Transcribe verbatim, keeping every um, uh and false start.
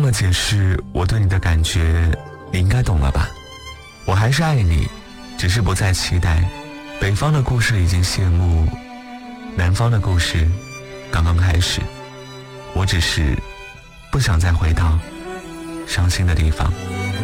么解释我对你的感觉，你应该懂了吧？我还是爱你，只是不再期待。北方的故事已经谢幕，南方的故事刚刚开始。我只是不想再回到伤心的地方。